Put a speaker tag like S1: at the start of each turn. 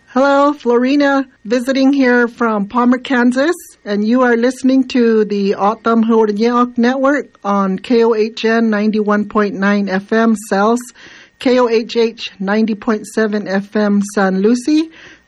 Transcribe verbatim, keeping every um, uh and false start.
S1: Hello, Florina, visiting here from Palmer, Kansas, and you are listening to the Autumn Hurniak Network on K O H N ninety-one point nine F M Cells, K O H H ninety point seven F M San Lucie,